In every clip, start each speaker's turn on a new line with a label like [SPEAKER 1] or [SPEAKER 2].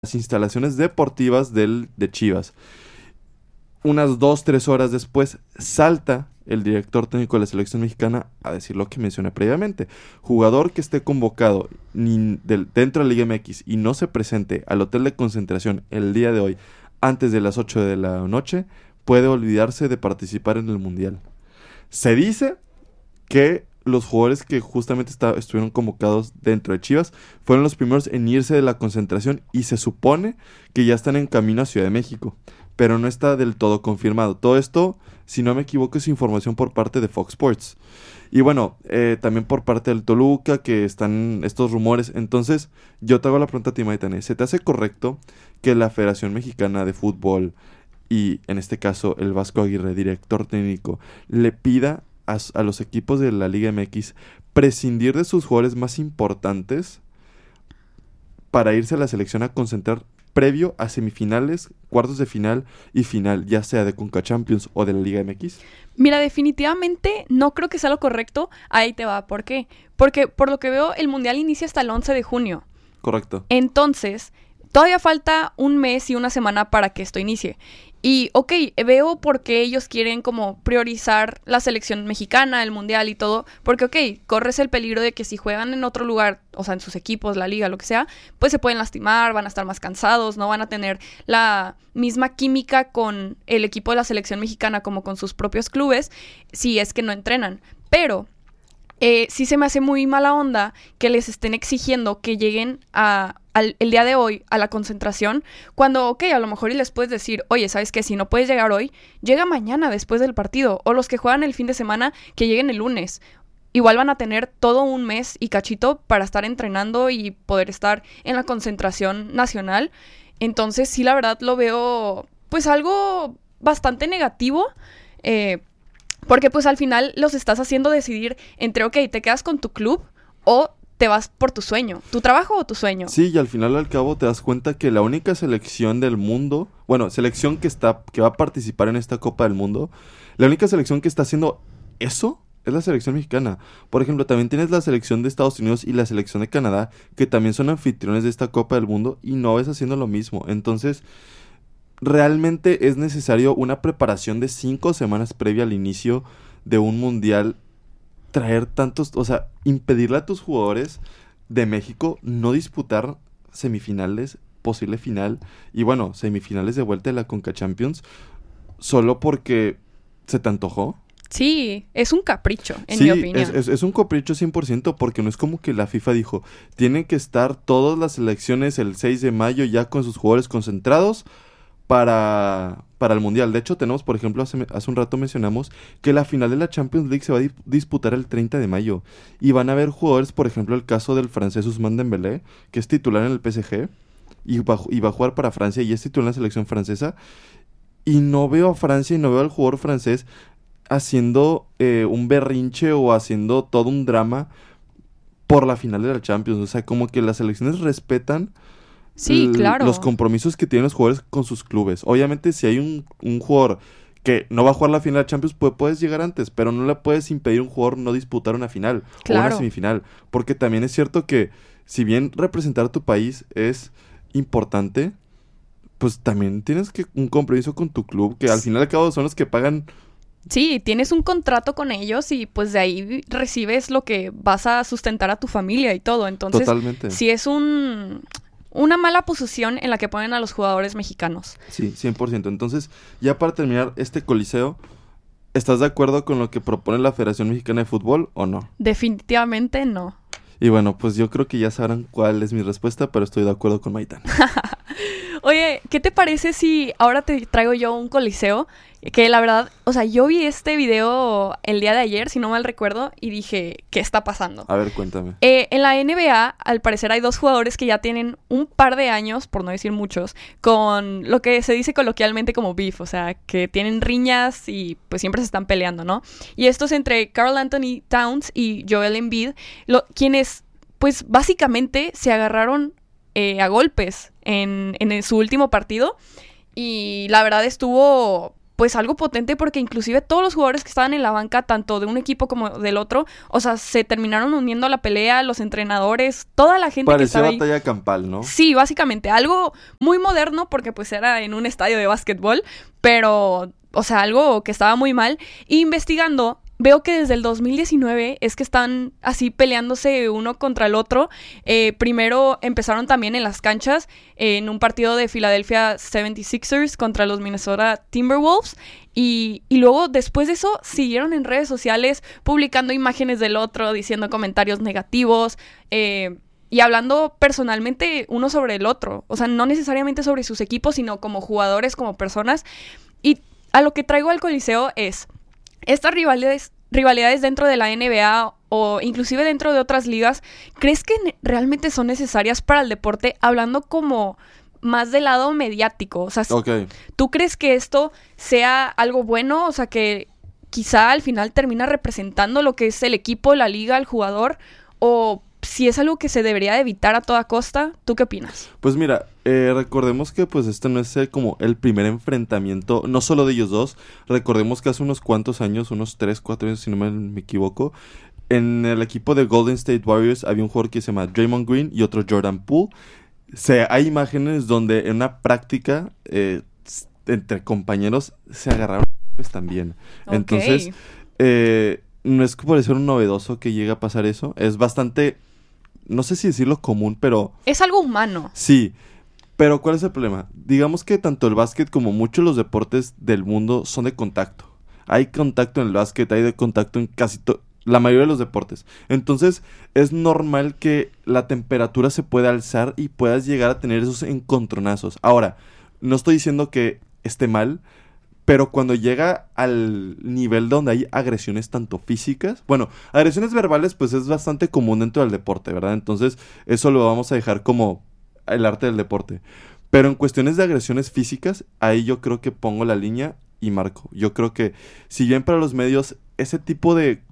[SPEAKER 1] las instalaciones deportivas de Chivas. Unas 2-3 horas después salta el director técnico de la selección mexicana a decir lo que mencioné previamente. Jugador que esté convocado dentro de la Liga MX y no se presente al hotel de concentración el día de hoy antes de las 8 de la noche puede olvidarse de participar en el Mundial. Se dice que los jugadores que justamente estuvieron convocados dentro de Chivas fueron los primeros en irse de la concentración y se supone que ya están en camino a Ciudad de México, pero no está del todo confirmado. Todo esto, si no me equivoco, es información por parte de Fox Sports. Y bueno, también por parte del Toluca, que están estos rumores. Entonces, yo te hago la pregunta a ti, Maitane. ¿Se te hace correcto que la Federación Mexicana de Fútbol y, en este caso, el Vasco Aguirre, director técnico, le pida a los equipos de la Liga MX prescindir de sus jugadores más importantes para irse a la selección a concentrar previo a semifinales, cuartos de final y final, ya sea de Conca Champions o de la Liga MX?
[SPEAKER 2] Mira, definitivamente no creo que sea lo correcto. Ahí te va. ¿Por qué? Porque por lo que veo, el Mundial inicia hasta el 11 de junio.
[SPEAKER 1] Correcto.
[SPEAKER 2] Entonces, todavía falta un mes y una semana para que esto inicie. Y, ok, veo por qué ellos quieren como priorizar la selección mexicana, el mundial y todo. Porque, ok, corres el peligro de que si juegan en otro lugar, o sea, en sus equipos, la liga, lo que sea, pues se pueden lastimar, van a estar más cansados, no van a tener la misma química con el equipo de la selección mexicana como con sus propios clubes, si es que no entrenan. Pero sí se me hace muy mala onda que les estén exigiendo que lleguen el día de hoy a la concentración, cuando, ok, a lo mejor y les puedes decir, oye, ¿sabes qué? Si no puedes llegar hoy, llega mañana después del partido, o los que juegan el fin de semana, que lleguen el lunes. Igual van a tener todo un mes y cachito para estar entrenando y poder estar en la concentración nacional. Entonces, sí, la verdad lo veo, pues, algo bastante negativo, porque pues al final los estás haciendo decidir entre, ok, te quedas con tu club o te vas por tu sueño, tu trabajo o tu sueño.
[SPEAKER 1] Sí, y al final al cabo te das cuenta que la única selección del mundo, bueno, selección que va a participar en esta Copa del Mundo, la única selección que está haciendo eso es la selección mexicana. Por ejemplo, también tienes la selección de Estados Unidos y la selección de Canadá, que también son anfitriones de esta Copa del Mundo y no ves haciendo lo mismo. Entonces, realmente es necesario una preparación de 5 semanas previa al inicio de un mundial, traer tantos, o sea, impedirle a tus jugadores de México no disputar semifinales, posible final y bueno, semifinales de vuelta de la Conca Champions solo porque se te antojó.
[SPEAKER 2] Sí, es un capricho, en
[SPEAKER 1] Sí,
[SPEAKER 2] mi opinión.
[SPEAKER 1] es un capricho 100% porque no es como que la FIFA dijo, tienen que estar todas las selecciones el 6 de mayo ya con sus jugadores concentrados para el Mundial. De hecho, tenemos, por ejemplo, hace un rato mencionamos que la final de la Champions League se va a disputar el 30 de mayo. Y van a haber jugadores, por ejemplo, el caso del francés Ousmane Dembélé, que es titular en el PSG, y va a jugar para Francia y es titular en la selección francesa. Y no veo a Francia y no veo al jugador francés haciendo un berrinche o haciendo todo un drama por la final de la Champions. O sea, como que las selecciones respetan
[SPEAKER 2] Sí, claro.
[SPEAKER 1] los compromisos que tienen los jugadores con sus clubes. Obviamente, si hay un jugador que no va a jugar la final de Champions, pues puedes llegar antes, pero no le puedes impedir a un jugador no disputar una final o una semifinal. Porque también es cierto que, si bien representar a tu país es importante, pues también tienes un compromiso con tu club, que al final y al cabo son los que pagan.
[SPEAKER 2] Sí, tienes un contrato con ellos y pues de ahí recibes lo que vas a sustentar a tu familia y todo. Entonces,
[SPEAKER 1] Totalmente.
[SPEAKER 2] sí es una mala posición en la que ponen a los jugadores mexicanos.
[SPEAKER 1] Sí, 100%. Entonces, ya para terminar este coliseo, ¿estás de acuerdo con lo que propone la Federación Mexicana de Fútbol o no?
[SPEAKER 2] Definitivamente no.
[SPEAKER 1] Y bueno, pues yo creo que ya sabrán cuál es mi respuesta, pero estoy de acuerdo con Maitán.
[SPEAKER 2] Oye, ¿qué te parece si ahora te traigo yo un coliseo? Que la verdad, o sea, yo vi este video el día de ayer, si no mal recuerdo, y dije, ¿qué está pasando?
[SPEAKER 1] A ver, cuéntame.
[SPEAKER 2] En la NBA, al parecer hay 2 jugadores que ya tienen un par de años, por no decir muchos, con lo que se dice coloquialmente como beef, o sea, que tienen riñas y pues siempre se están peleando, ¿no? Y esto es entre Karl Anthony Towns y Joel Embiid, quienes pues básicamente se agarraron a golpes en su último partido y la verdad estuvo pues algo potente, porque inclusive todos los jugadores que estaban en la banca, tanto de un equipo como del otro, o sea, se terminaron uniendo a la pelea, los entrenadores, toda la gente que estaba ahí.
[SPEAKER 1] Parecía batalla campal, ¿no?
[SPEAKER 2] Sí, básicamente, algo muy moderno porque pues era en un estadio de básquetbol, pero, o sea, algo que estaba muy mal. Y investigando, veo que desde el 2019 es que están así peleándose uno contra el otro. Primero empezaron también en las canchas, en un partido de Philadelphia 76ers contra los Minnesota Timberwolves. Y luego, después de eso, siguieron en redes sociales publicando imágenes del otro, diciendo comentarios negativos, y hablando personalmente uno sobre el otro. O sea, no necesariamente sobre sus equipos, sino como jugadores, como personas. Y a lo que traigo al Coliseo es... Estas rivalidades dentro de la NBA o inclusive dentro de otras ligas, ¿crees que realmente son necesarias para el deporte? Hablando como más del lado mediático. O sea,
[SPEAKER 1] Okay.
[SPEAKER 2] ¿tú crees que esto sea algo bueno? O sea, que quizá al final termina representando lo que es el equipo, la liga, el jugador. O si es algo que se debería de evitar a toda costa. ¿Tú qué opinas?
[SPEAKER 1] Pues mira, recordemos que pues este no es como el primer enfrentamiento, no solo de ellos dos. Recordemos que hace unos cuantos años, unos 3, 4 años si no me equivoco, en el equipo de Golden State Warriors había un jugador que se llama Draymond Green y otro Jordan Poole. Hay imágenes donde en una práctica entre compañeros se agarraron pues también.
[SPEAKER 2] Okay.
[SPEAKER 1] Entonces, no es por ser un novedoso que llegue a pasar eso. Es bastante... No sé si decirlo común, pero...
[SPEAKER 2] Es algo humano.
[SPEAKER 1] Sí, pero ¿cuál es el problema? Digamos que tanto el básquet como muchos de los deportes del mundo son de contacto. Hay contacto en el básquet, hay de contacto en casi la mayoría de los deportes. Entonces, es normal que la temperatura se pueda alzar y puedas llegar a tener esos encontronazos. Ahora, no estoy diciendo que esté mal, pero cuando llega al nivel donde hay agresiones tanto físicas... Bueno, agresiones verbales pues es bastante común dentro del deporte, ¿verdad? Entonces eso lo vamos a dejar como el arte del deporte. Pero en cuestiones de agresiones físicas, ahí yo creo que pongo la línea y marco. Yo creo que si bien para los medios ese tipo de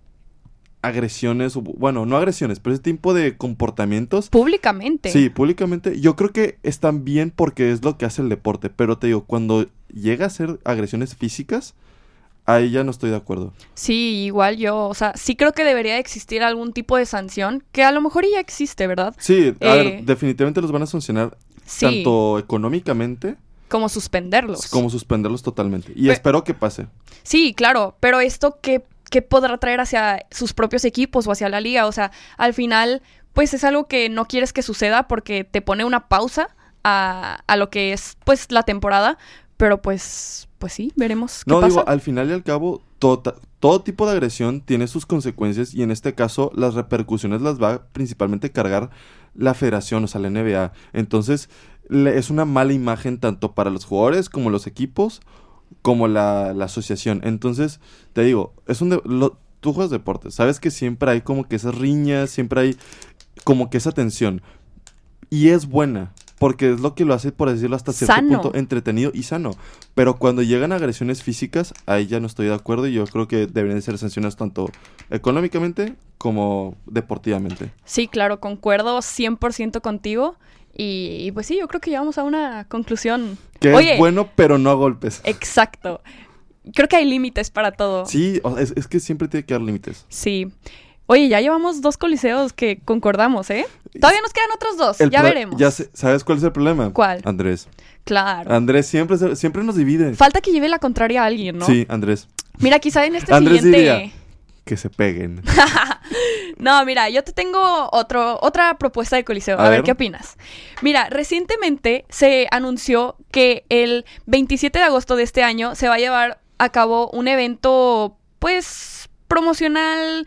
[SPEAKER 1] agresiones, bueno, no agresiones, pero ese tipo de comportamientos...
[SPEAKER 2] Públicamente.
[SPEAKER 1] Sí, públicamente. Yo creo que están bien porque es lo que hace el deporte. Pero te digo, cuando llega a ser agresiones físicas, ahí ya no estoy de acuerdo.
[SPEAKER 2] Sí, igual yo, o sea, sí creo que debería existir algún tipo de sanción, que a lo mejor ya existe, ¿verdad?
[SPEAKER 1] Sí, a ver, definitivamente los van a sancionar tanto económicamente...
[SPEAKER 2] Como suspenderlos.
[SPEAKER 1] Como suspenderlos totalmente. Y espero que pase.
[SPEAKER 2] Sí, claro, pero esto ¿qué podrá traer hacia sus propios equipos o hacia la liga? O sea, al final, pues es algo que no quieres que suceda porque te pone una pausa a lo que es, pues, la temporada. Pero, pues sí, veremos qué pasa.
[SPEAKER 1] No, digo, al final y al cabo, todo tipo de agresión tiene sus consecuencias y en este caso las repercusiones las va principalmente a cargar la federación, o sea, la NBA. Entonces, es una mala imagen tanto para los jugadores como los equipos, como la asociación. Entonces, te digo, tú juegas deportes, sabes que siempre hay como que esas riñas, siempre hay como que esa tensión. Y es buena, porque es lo que lo hace, por decirlo hasta cierto punto, entretenido y sano. Pero cuando llegan agresiones físicas, ahí ya no estoy de acuerdo y yo creo que deberían ser sancionadas tanto económicamente como deportivamente.
[SPEAKER 2] Sí, claro, concuerdo 100% contigo. Y pues sí, yo creo que llegamos a una conclusión.
[SPEAKER 1] Que es bueno, pero no a golpes.
[SPEAKER 2] Exacto. Creo que hay límites para todo.
[SPEAKER 1] Sí, es que siempre tiene que haber límites.
[SPEAKER 2] Sí. Oye, ya llevamos 2 coliseos que concordamos, ¿eh? Todavía nos quedan otros 2, ya veremos.
[SPEAKER 1] ¿Sabes cuál es el problema?
[SPEAKER 2] ¿Cuál?
[SPEAKER 1] Andrés.
[SPEAKER 2] Claro.
[SPEAKER 1] Andrés siempre nos divide.
[SPEAKER 2] Falta que lleve la contraria a alguien, ¿no?
[SPEAKER 1] Sí, Andrés.
[SPEAKER 2] Mira, quizá en este
[SPEAKER 1] Andrés
[SPEAKER 2] siguiente...
[SPEAKER 1] diría que se peguen.
[SPEAKER 2] No, mira, yo te tengo otra propuesta de coliseo. A ver, ¿qué opinas? Mira, recientemente se anunció que el 27 de agosto de este año se va a llevar a cabo un evento, pues, promocional...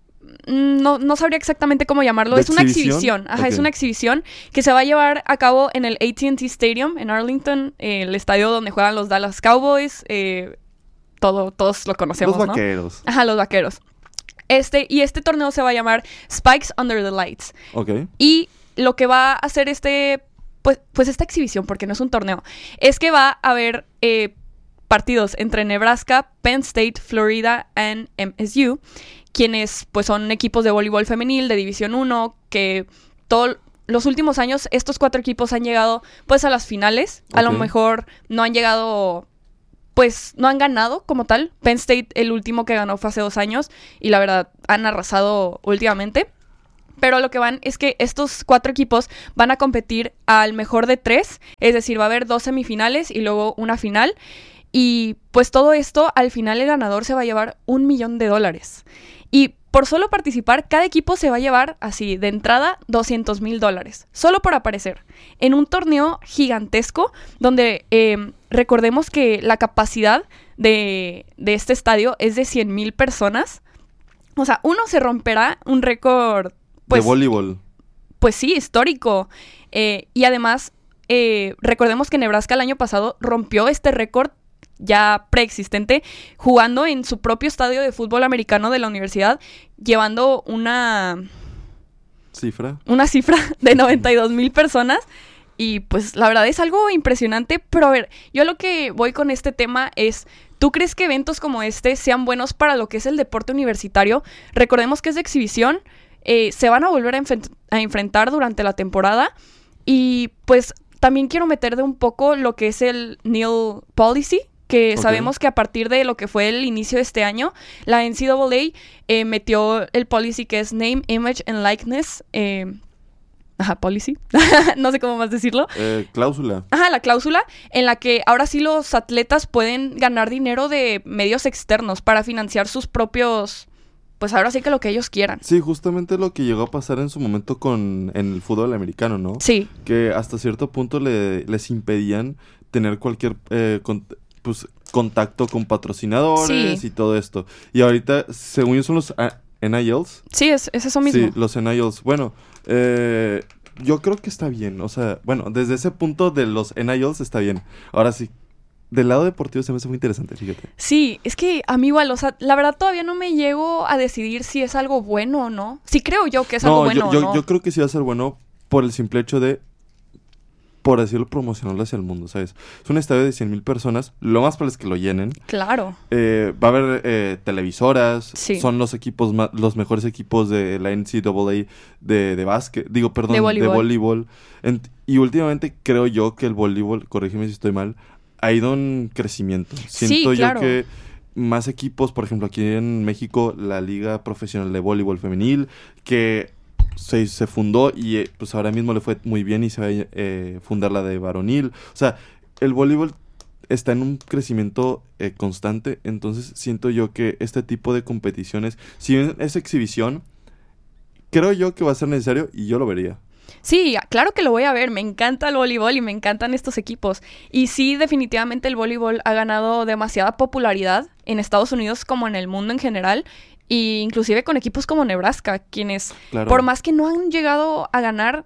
[SPEAKER 2] No sabría exactamente cómo llamarlo. Es una exhibición. Ajá, okay. Es una exhibición que se va a llevar a cabo en el AT&T Stadium en Arlington, el estadio donde juegan los Dallas Cowboys. Todos lo conocemos,
[SPEAKER 1] los vaqueros.
[SPEAKER 2] ¿No? Ajá, los vaqueros. Y este torneo se va a llamar Spikes Under the Lights.
[SPEAKER 1] Ok.
[SPEAKER 2] Y lo que va a hacer pues esta exhibición, porque no es un torneo, es que va a haber partidos entre Nebraska, Penn State, Florida y MSU, quienes pues son equipos de voleibol femenil de División 1, que los últimos años estos 4 equipos han llegado pues a las finales. Okay. A lo mejor no han llegado pues no han ganado como tal. Penn State, el último que ganó fue hace 2 años y la verdad han arrasado últimamente. Pero lo que van es que estos 4 equipos van a competir al mejor de 3, es decir, va a haber 2 semifinales y luego una final. Y pues todo esto, al final el ganador se va a llevar $1 millón. Y por solo participar, cada equipo se va a llevar, así, de entrada, $200,000. Solo por aparecer. En un torneo gigantesco, donde recordemos que la capacidad de este estadio es de 100,000 personas. O sea, uno se romperá un récord, pues,
[SPEAKER 1] de voleibol.
[SPEAKER 2] Pues sí, histórico. Y además, recordemos que Nebraska el año pasado rompió este récord ya preexistente, jugando en su propio estadio de fútbol americano de la universidad, llevando una cifra de 92,000 personas. Y pues la verdad es algo impresionante. Pero a ver, yo lo que voy con este tema es, ¿tú crees que eventos como este sean buenos para lo que es el deporte universitario? Recordemos que es de exhibición, se van a volver a enfrentar durante la temporada. Y pues también quiero meter de un poco lo que es el NIL Policy, que sabemos que a partir de lo que fue el inicio de este año, la NCAA metió el policy que es Name, Image and Likeness. Policy. No sé cómo más decirlo.
[SPEAKER 1] Cláusula.
[SPEAKER 2] La cláusula en la que ahora sí los atletas pueden ganar dinero de medios externos para financiar sus propios... Pues ahora sí que lo que ellos quieran.
[SPEAKER 1] Sí, justamente lo que llegó a pasar en su momento en el fútbol americano, ¿no?
[SPEAKER 2] Sí.
[SPEAKER 1] Que hasta cierto punto les impedían tener cualquier contacto con patrocinadores y todo esto. Y ahorita, según yo, son los NILs.
[SPEAKER 2] Sí, es eso mismo.
[SPEAKER 1] Sí, los NILs. Bueno, yo creo que está bien. O sea, bueno, desde ese punto de los NILs está bien. Ahora sí, del lado deportivo se me hace muy interesante, fíjate.
[SPEAKER 2] Sí, es que a mí igual, o sea, la verdad todavía no me llego a decidir si es algo bueno o no. Sí creo yo que es algo bueno o no.
[SPEAKER 1] Yo creo que sí va a ser bueno por el simple hecho de, por decirlo, promocionarlo hacia el mundo, ¿sabes? Es un estadio de 100,000 personas, lo más probable es que lo llenen.
[SPEAKER 2] Claro.
[SPEAKER 1] Va a haber televisoras,
[SPEAKER 2] sí.
[SPEAKER 1] Son los equipos los mejores equipos de la NCAA de básquet, de voleibol. Y últimamente creo yo que el voleibol, corrígeme si estoy mal, ha ido en crecimiento. Siento yo que más equipos, por ejemplo, aquí en México, la Liga Profesional de Voleibol Femenil, que se fundó y pues ahora mismo le fue muy bien y se va a fundar la de varonil. O sea, el voleibol está en un crecimiento constante, entonces siento yo que este tipo de competiciones, si es exhibición, creo yo que va a ser necesario y yo lo vería.
[SPEAKER 2] Sí, claro que lo voy a ver, me encanta el voleibol y me encantan estos equipos. Y sí, definitivamente el voleibol ha ganado demasiada popularidad en Estados Unidos como en el mundo en general. Y inclusive con equipos como Nebraska, quienes, por más que no han llegado a ganar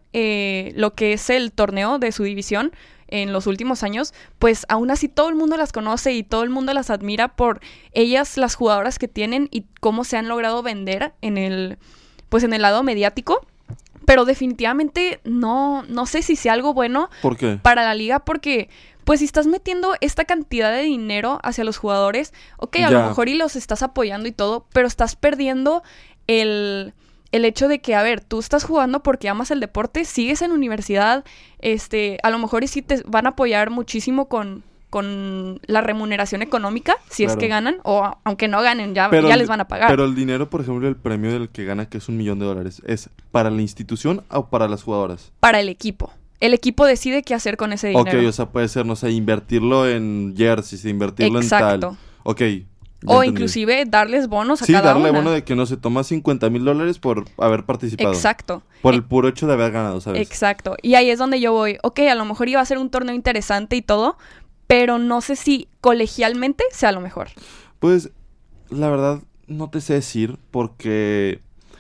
[SPEAKER 2] lo que es el torneo de su división en los últimos años, pues aún así todo el mundo las conoce y todo el mundo las admira por ellas, las jugadoras que tienen y cómo se han logrado vender en el lado mediático. Pero definitivamente no sé si sea algo bueno.
[SPEAKER 1] ¿Por qué?
[SPEAKER 2] Para la liga, porque pues si estás metiendo esta cantidad de dinero hacia los jugadores, a lo mejor y los estás apoyando y todo, pero estás perdiendo el hecho de que, a ver, tú estás jugando porque amas el deporte, sigues en universidad, a lo mejor y sí te van a apoyar muchísimo con la remuneración económica, si es que ganan, o aunque no ganen, ya les van a pagar.
[SPEAKER 1] Pero el dinero, por ejemplo, el premio del que gana, que es $1 millón, ¿es para la institución o para las jugadoras?
[SPEAKER 2] Para el equipo. El equipo decide qué hacer con ese dinero.
[SPEAKER 1] Ok, o sea, puede ser, no sé, invertirlo en jerseys, invertirlo en tal. Ok.
[SPEAKER 2] O inclusive darles bonos a cada una.
[SPEAKER 1] Sí, darle bono de que no se toma $50,000 por haber participado.
[SPEAKER 2] Exacto.
[SPEAKER 1] Por el puro hecho de haber ganado, ¿sabes?
[SPEAKER 2] Exacto. Y ahí es donde yo voy. A lo mejor iba a ser un torneo interesante y todo, pero no sé si colegialmente sea lo mejor.
[SPEAKER 1] Pues, la verdad, no te sé decir porque,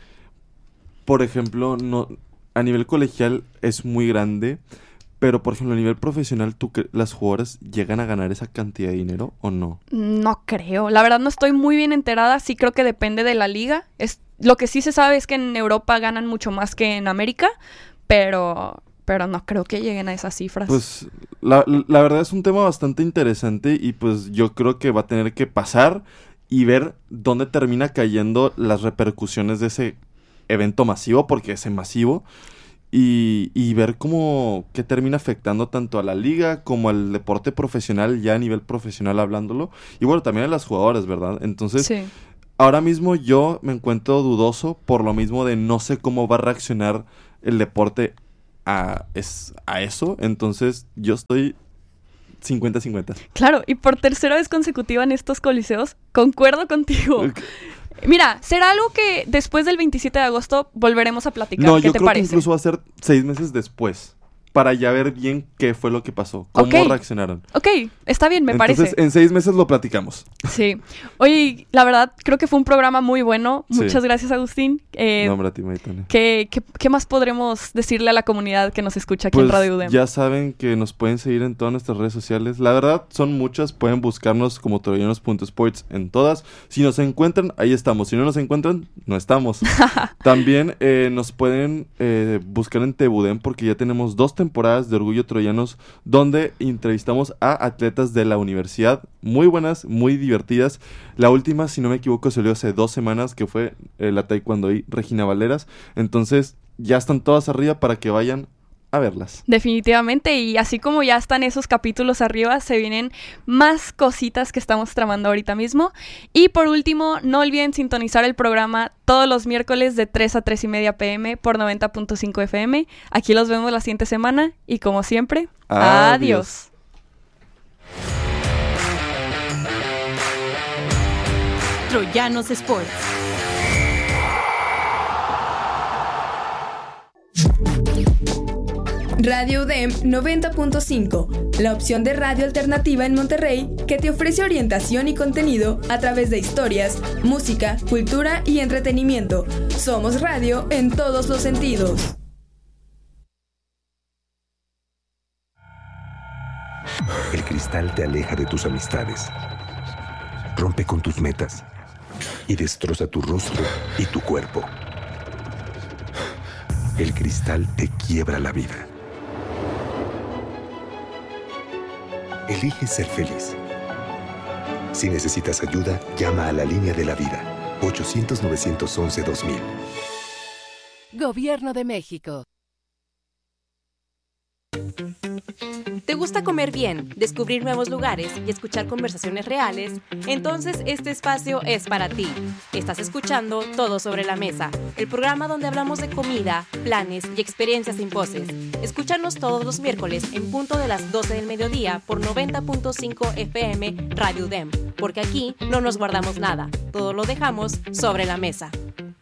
[SPEAKER 1] por ejemplo, a nivel colegial es muy grande, pero, por ejemplo, a nivel profesional, ¿las jugadoras llegan a ganar esa cantidad de dinero o no?
[SPEAKER 2] No creo. La verdad no estoy muy bien enterada. Sí creo que depende de la liga. Lo que sí se sabe es que en Europa ganan mucho más que en América, pero no creo que lleguen a esas cifras.
[SPEAKER 1] Pues la verdad es un tema bastante interesante y pues yo creo que va a tener que pasar y ver dónde termina cayendo las repercusiones de ese evento masivo, porque es masivo. y ver cómo que termina afectando tanto a la liga como al deporte profesional, ya a nivel profesional hablándolo, y bueno, también a las jugadoras, ¿verdad? Entonces,
[SPEAKER 2] Sí.
[SPEAKER 1] ahora mismo yo me encuentro dudoso por lo mismo de no sé cómo va a reaccionar el deporte a eso, entonces yo estoy 50-50.
[SPEAKER 2] Claro, y por tercera vez consecutiva en estos coliseos, concuerdo contigo. Mira, será algo que después del 27 de agosto volveremos a platicar.
[SPEAKER 1] No,
[SPEAKER 2] ¿Qué
[SPEAKER 1] yo
[SPEAKER 2] te
[SPEAKER 1] creo
[SPEAKER 2] parece?
[SPEAKER 1] que incluso va a ser 6 meses después, para ya ver bien qué fue lo que pasó, cómo
[SPEAKER 2] Ok.
[SPEAKER 1] reaccionaron.
[SPEAKER 2] Ok, está bien, me
[SPEAKER 1] Entonces,
[SPEAKER 2] parece.
[SPEAKER 1] en 6 meses lo platicamos.
[SPEAKER 2] Sí. Oye, la verdad, creo que fue un programa muy bueno.
[SPEAKER 1] Sí.
[SPEAKER 2] Muchas gracias, Agustín.
[SPEAKER 1] No, hombre, a ti, Maitane.
[SPEAKER 2] ¿Qué más podremos decirle a la comunidad que nos escucha aquí en
[SPEAKER 1] Pues
[SPEAKER 2] Radio UDEM?
[SPEAKER 1] ya saben que nos pueden seguir en todas nuestras redes sociales. La verdad, son muchas. Pueden buscarnos como troyanos.sports en todas. Si nos encuentran, ahí estamos. Si no nos encuentran, no estamos. También nos pueden buscar en TVUDEM porque ya tenemos 2 temporadas de Orgullo Troyanos donde entrevistamos a atletas de la universidad. Muy buenas, muy divertidas. La última, si no me equivoco, salió hace 2 semanas, que fue la taekwondoí Regina Valeras. Entonces, ya están todas arriba para que vayan a verlas.
[SPEAKER 2] Definitivamente, y así como ya están esos capítulos arriba, se vienen más cositas que estamos tramando ahorita mismo. Y por último, no olviden sintonizar el programa todos los miércoles de 3 a 3 y media p.m. por 90.5 FM. Aquí los vemos la siguiente semana y como siempre, adiós.
[SPEAKER 3] Troyanos Sports.
[SPEAKER 4] Radio UDEM 90.5, la opción de radio alternativa en Monterrey que te ofrece orientación y contenido a través de historias, música, cultura y entretenimiento. Somos radio en todos los sentidos.
[SPEAKER 5] El cristal te aleja de tus amistades, rompe con tus metas y destroza tu rostro y tu cuerpo. El cristal te quiebra la vida. Elige ser feliz. Si necesitas ayuda, llama a la línea de la vida, 800-911-2000.
[SPEAKER 3] Gobierno de México.
[SPEAKER 6] ¿Te gusta comer bien, descubrir nuevos lugares y escuchar conversaciones reales? Entonces este espacio es para ti. Estás escuchando Todo sobre la Mesa, el programa donde hablamos de comida, planes y experiencias sin poses. Escúchanos todos los miércoles en punto de las 12 del mediodía por 90.5 FM Radio UDEM, porque aquí no nos guardamos nada, todo lo dejamos sobre la mesa.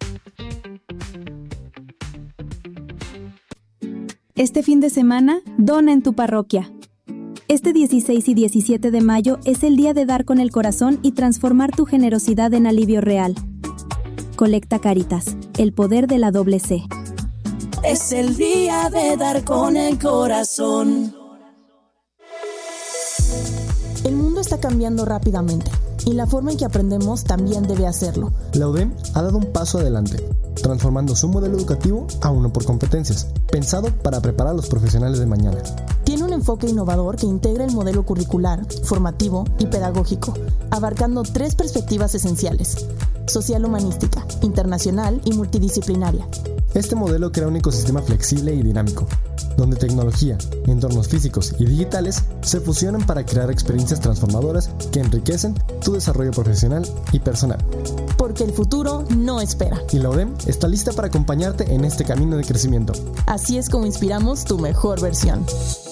[SPEAKER 7] Este fin de semana, dona en tu parroquia. Este 16 y 17 de mayo es el día de dar con el corazón y transformar tu generosidad en alivio real. Colecta Cáritas, el poder de la doble C.
[SPEAKER 8] Es el día de dar con el corazón.
[SPEAKER 9] El mundo está cambiando rápidamente y la forma en que aprendemos también debe hacerlo.
[SPEAKER 10] La UDEM ha dado un paso adelante, transformando su modelo educativo a uno por competencias, pensado para preparar a los profesionales de mañana.
[SPEAKER 9] Tiene un enfoque innovador que integra el modelo curricular, formativo y pedagógico, abarcando 3 perspectivas esenciales: social-humanística, internacional y multidisciplinaria.
[SPEAKER 10] Este modelo crea un ecosistema flexible y dinámico, donde tecnología, entornos físicos y digitales se fusionan para crear experiencias transformadoras que enriquecen tu desarrollo profesional y personal.
[SPEAKER 9] Porque el futuro no espera.
[SPEAKER 10] Y la UDEM está lista para acompañarte en este camino de crecimiento.
[SPEAKER 9] Así es como inspiramos tu mejor versión.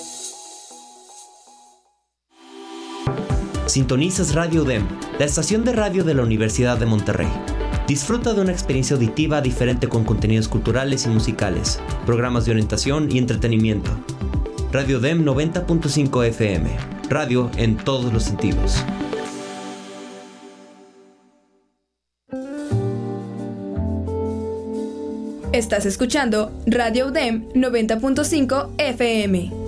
[SPEAKER 11] Sintonizas Radio UDEM, la estación de radio de la Universidad de Monterrey. Disfruta de una experiencia auditiva diferente con contenidos culturales y musicales, programas de orientación y entretenimiento. Radio UDEM 90.5 FM, radio en todos los sentidos.
[SPEAKER 4] Estás escuchando Radio UDEM 90.5 FM.